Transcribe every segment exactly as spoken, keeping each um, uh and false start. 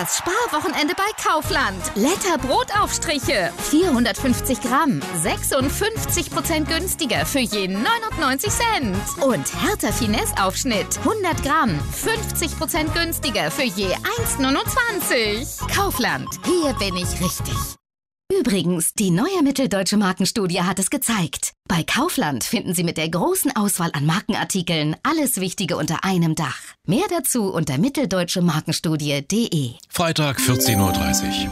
Das Sparwochenende bei Kaufland. Letter Brotaufstriche. vierhundertfünfzig Gramm. sechsundfünfzig Prozent günstiger für je neunundneunzig Cent. Und Hertha Finesse Aufschnitt. hundert Gramm. fünfzig Prozent günstiger für je eins neunundzwanzig. Kaufland. Hier bin ich richtig. Übrigens, die neue Mitteldeutsche Markenstudie hat es gezeigt. Bei Kaufland finden Sie mit der großen Auswahl an Markenartikeln alles Wichtige unter einem Dach. Mehr dazu unter mitteldeutsche markenstudie punkt de. Freitag vierzehn Uhr dreißig.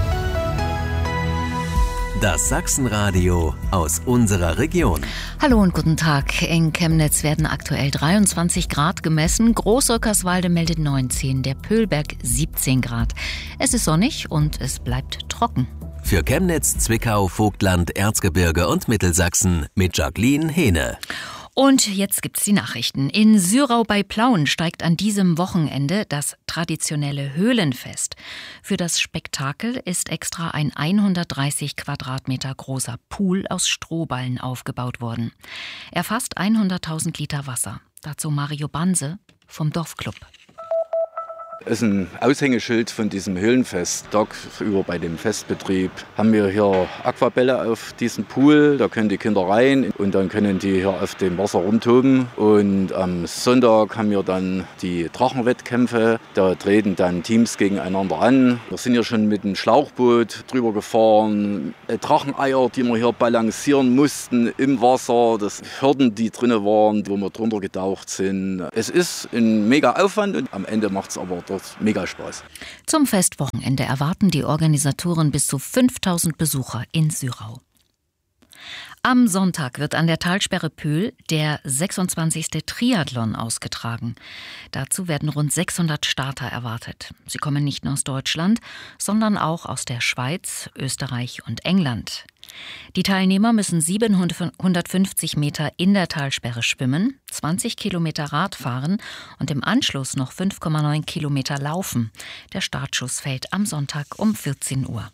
Das Sachsenradio aus unserer Region. Hallo und guten Tag. In Chemnitz werden aktuell dreiundzwanzig Grad gemessen. Großrückerswalde meldet neunzehn, der Pöhlberg siebzehn Grad. Es ist sonnig und es bleibt trocken. Für Chemnitz, Zwickau, Vogtland, Erzgebirge und Mittelsachsen mit Jacqueline Hehne. Und jetzt gibt's die Nachrichten. In Syrau bei Plauen steigt an diesem Wochenende das traditionelle Höhlenfest. Für das Spektakel ist extra ein hundertdreißig Quadratmeter großer Pool aus Strohballen aufgebaut worden. Er fasst hunderttausend Liter Wasser. Dazu Mario Banse vom Dorfclub. Das ist ein Aushängeschild von diesem Höhlenfest. Tagsüber bei dem Festbetrieb haben wir hier Aquabälle auf diesem Pool. Da können die Kinder rein und dann können die hier auf dem Wasser rumtoben. Und am Sonntag haben wir dann die Drachenwettkämpfe. Da treten dann Teams gegeneinander an. Wir sind ja schon mit einem Schlauchboot drüber gefahren. Dracheneier, die wir hier balancieren mussten im Wasser. Das Hürden, die drin waren, wo wir drunter getaucht sind. Es ist ein mega Aufwand und am Ende macht es aber mega Spaß. Zum Festwochenende erwarten die Organisatoren bis zu fünftausend Besucher in Syrau. Am Sonntag wird an der Talsperre Pöhl der sechsundzwanzigste Triathlon ausgetragen. Dazu werden rund sechshundert Starter erwartet. Sie kommen nicht nur aus Deutschland, sondern auch aus der Schweiz, Österreich und England. Die Teilnehmer müssen siebenhundertfünfzig Meter in der Talsperre schwimmen, zwanzig Kilometer Rad fahren und im Anschluss noch fünf Komma neun Kilometer laufen. Der Startschuss fällt am Sonntag um vierzehn Uhr.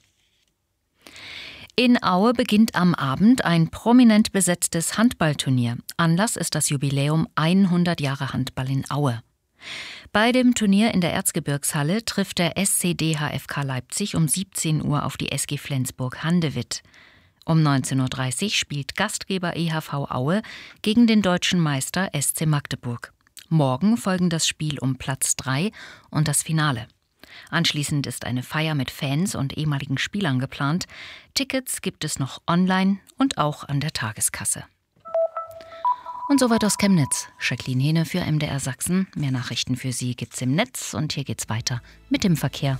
In Aue beginnt am Abend ein prominent besetztes Handballturnier. Anlass ist das Jubiläum hundert Jahre Handball in Aue. Bei dem Turnier in der Erzgebirgshalle trifft der S C D H F K Leipzig um siebzehn Uhr auf die S G Flensburg-Handewitt. Um neunzehn Uhr dreißig spielt Gastgeber E H V Aue gegen den deutschen Meister S C Magdeburg. Morgen folgen das Spiel um Platz drei und das Finale. Anschließend ist eine Feier mit Fans und ehemaligen Spielern geplant. Tickets gibt es noch online und auch an der Tageskasse. Und soweit aus Chemnitz. Jacqueline Hehne für M D R Sachsen. Mehr Nachrichten für Sie gibt's im Netz und hier geht's weiter mit dem Verkehr.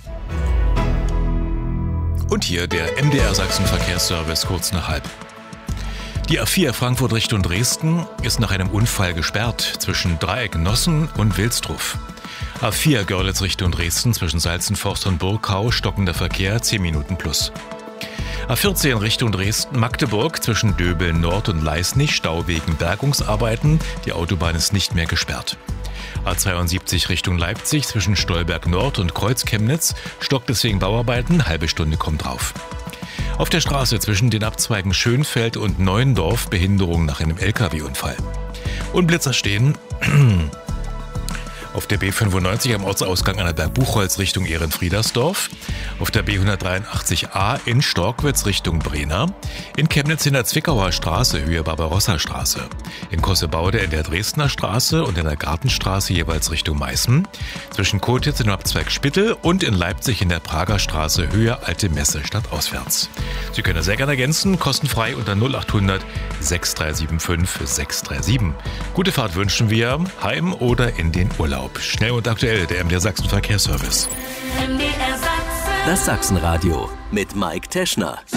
Und hier der M D R Sachsen Verkehrsservice kurz nach halb. Die A vier Frankfurt Richtung Dresden ist nach einem Unfall gesperrt zwischen Dreieck-Nossen und Wilsdruf. A vier Görlitz Richtung Dresden zwischen Salzenforst und Burgkau stockender Verkehr zehn Minuten plus. A vierzehn Richtung Dresden-Magdeburg zwischen Döbeln Nord und Leisnig Stau wegen Bergungsarbeiten. Die Autobahn ist nicht mehr gesperrt. A zweiundsiebzig Richtung Leipzig zwischen Stolberg Nord und Kreuzchemnitz stockt es wegen Bauarbeiten, halbe Stunde kommt drauf. Auf der Straße zwischen den Abzweigen Schönfeld und Neuendorf Behinderung nach einem L K W-Unfall. Und Blitzer stehen auf der B fünfundneunzig am Ortsausgang Annaberg-Buchholz Richtung Ehrenfriedersdorf, auf der B hundertdreiundachtzig A in Storkwitz Richtung Brena, in Chemnitz in der Zwickauer Straße Höhe Barbarossa-Straße, in Kossebaude in der Dresdner Straße und in der Gartenstraße jeweils Richtung Meißen, zwischen Kotitz in dem Abzweig Spittel und in Leipzig in der Prager Straße Höhe Alte Messe stadtauswärts. Sie können sehr gerne ergänzen, kostenfrei unter null achthundert sechs drei sieben fünf sechs drei sieben. Gute Fahrt wünschen wir, heim oder in den Urlaub. Schnell und aktuell, der M D R Sachsen Verkehrsservice. Das Sachsenradio mit Mike Teschner.